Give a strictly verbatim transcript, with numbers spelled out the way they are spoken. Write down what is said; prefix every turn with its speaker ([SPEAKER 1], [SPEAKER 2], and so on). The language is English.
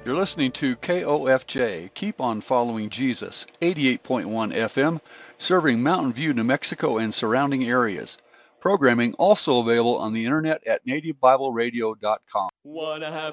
[SPEAKER 1] You're listening to K O F J, Keep on Following Jesus, eighty-eight point one F M, serving Mountain View, New Mexico and surrounding areas. Programming also available on the internet at native bible radio dot com.
[SPEAKER 2] Wanna have